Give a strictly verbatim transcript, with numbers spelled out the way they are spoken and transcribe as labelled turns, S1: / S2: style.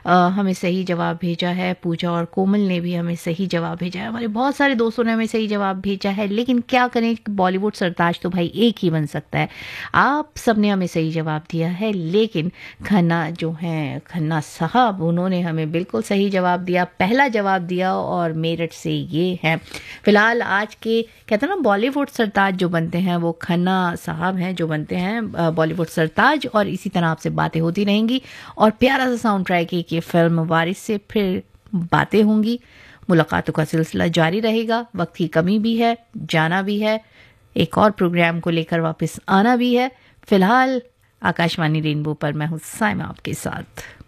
S1: अ, हमें सही जवाब भेजा है। पूजा और कोमल ने भी हमें सही जवाब भेजा है। हमारे बहुत सारे दोस्तों ने हमें सही जवाब भेजा है, लेकिन क्या करें, बॉलीवुड सरताज तो भाई एक ही बन सकता है। आप सबने हमें सही जवाब दिया है, लेकिन खन्ना जो हैं, खन्ना साहब, उन्होंने हमें बिल्कुल सही जवाब दिया, पहला जवाब दिया, और मेरठ से ये है। फिलहाल आज के कहते हैं ना बॉलीवुड सरताज जो बनते हैं वो खन्ना साहब हैं जो बनते हैं बॉलीवुड सरताज। और इसी तरह आपसे बातें होती रहेंगी और प्यारा सा साउंड ट्रैक एक ये फिल्म वारिस से फिर बातें होंगी। मुलाकातों का सिलसिला जारी रहेगा। वक्त की कमी भी है, जाना भी है, एक और प्रोग्राम को लेकर वापस आना भी है। फिलहाल आकाशवाणी रेनबो पर मैं हूँ साइमा आपके साथ।